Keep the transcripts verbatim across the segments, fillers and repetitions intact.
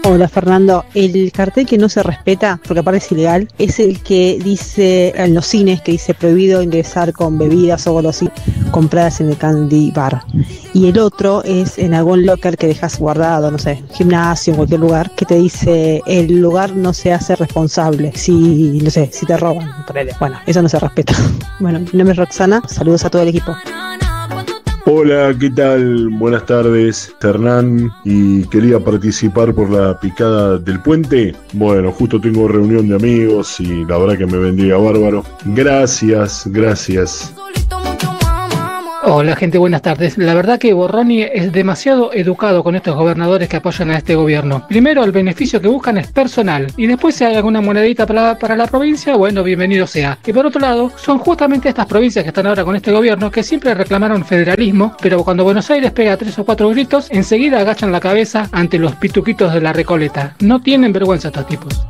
Hola Fernando, el cartel que no se respeta, porque aparte es ilegal, es el que dice en los cines, que dice prohibido ingresar con bebidas o golosinas compradas en el candy bar. Y el otro es en algún locker que dejas guardado, no sé, gimnasio, en cualquier lugar, que te dice el lugar no se hace responsable si, no sé, si te roban. Bueno, eso no se respeta. Bueno, mi nombre es Roxana, saludos a todo el equipo. Hola, ¿qué tal? Buenas tardes, Hernán, y quería participar por la picada del puente. Bueno, justo tengo reunión de amigos y la verdad que me vendría bárbaro. Gracias, gracias. Hola gente, buenas tardes. La verdad que Borroni es demasiado educado con estos gobernadores que apoyan a este gobierno. Primero, el beneficio que buscan es personal, y después si hay alguna monedita para, para la provincia, bueno, bienvenido sea. Y por otro lado, son justamente estas provincias que están ahora con este gobierno que siempre reclamaron federalismo, pero cuando Buenos Aires pega tres o cuatro gritos, enseguida agachan la cabeza ante los pituquitos de la Recoleta. No tienen vergüenza estos tipos.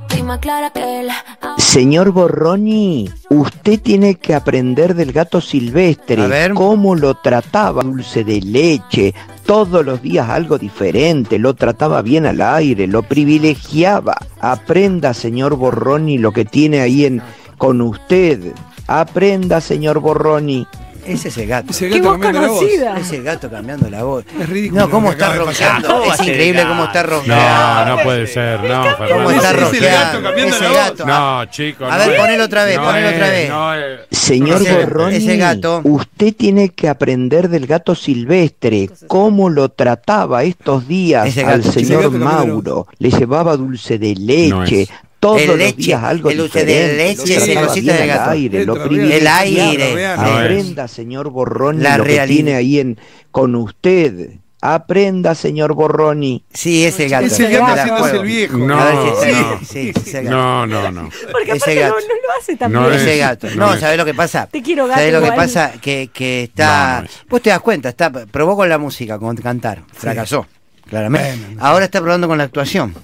Señor Borroni, usted tiene que aprender del gato silvestre. A ver. Cómo lo trataba, dulce de leche, todos los días algo diferente, lo trataba bien al aire, lo privilegiaba. Aprenda, señor Borroni, lo que tiene ahí en con usted. Aprenda, señor Borroni. Ese es el gato. Ese gato cambiando la voz. Es el gato cambiando la voz. Es ridículo. No, cómo lo que está acaba de pasar. ronqueando. Es increíble cómo está ronqueando. No, no puede ser, no, ¿Cómo Fernando. está Ese es el ronqueando? gato cambiando Ese la voz. gato. No, chicos. A no ver, es. ponelo otra vez, No ponelo es, otra vez. no es. Señor Ese- Borroni, ese gato. usted tiene que aprender del gato silvestre, cómo lo trataba estos días Ese al gato. Ese señor gato cambiando la Mauro. Le llevaba dulce de No leche. es. Todos El los leche, días algo el dulce de diferente, leche, lo ese trataba cosita bien de al gato. aire, lo El privilegiaba. aire. No es. Aprenda, señor Borroni, La lo que realidad. tiene ahí en con usted. Aprenda, señor Borroni. Sí, ese gato. Ese Te gato la haciéndose juego. el viejo. No, A ver si está no. bien. Sí, ese gato. No, no, no. Porque Ese aparte gato. no, no lo hace tan No bien. es. Ese gato. no No, es. ¿sabés lo que pasa? Te quiero gato ¿Sabés lo que igual. pasa? Que, que está... No, no es. Vos te das cuenta, está probó con la música, con cantar. Fracasó, claramente. Bueno, no sé. Ahora está probando con la actuación.